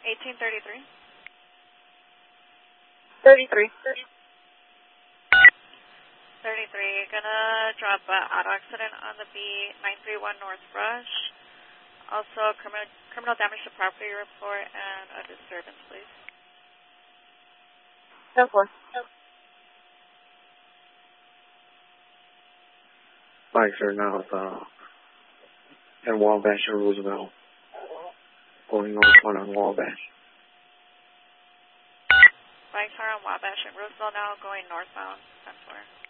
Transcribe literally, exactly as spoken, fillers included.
eighteen thirty-three. thirty-three. thirty-three, gonna drop uh, auto accident on the B nine three one North Rush. Also, criminal, criminal damage to property report and a disturbance, please. ten four. Bikes are now uh, at Wabash and Roosevelt. Going northbound on Wabash. Bikes are on Wabash and Roosevelt now, going northbound, ten four.